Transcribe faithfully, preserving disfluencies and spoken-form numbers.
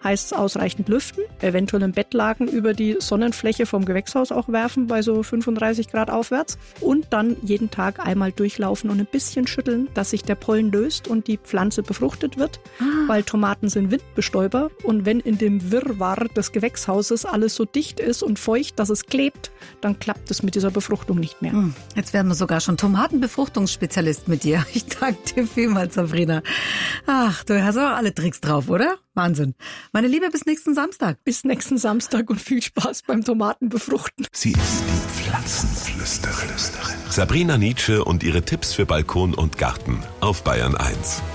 heißt ausreichend lüften, eventuell einen Bettlaken über die Sonnenfläche vom Gewächshaus auch werfen bei so fünfunddreißig Grad aufwärts und dann jeden Tag einmal durchlaufen und ein bisschen schütteln, dass sich der Pollen löst und die Pflanze befruchtet wird, ah. weil Tomaten sind Windbestäuber und wenn in dem Wirrwarr des Gewächshauses alles so dicht ist und feucht, dass es klebt, dann klappt es mit dieser Befruchtung nicht mehr. Hm, jetzt werden wir sogar schon Tomatenbefruchtungsspezialist mit dir. Ich danke dir vielmals, Sabrina. Ach, du hast auch alle Tricks drauf, oder? Wahnsinn. Meine Liebe, bis nächsten Samstag. Bis nächsten Samstag und viel Spaß beim Tomatenbefruchten. Sie ist die Pflanzenflüsterin. Sabrina Nitzsche und ihre Tipps für Balkon und Garten auf Bayern eins.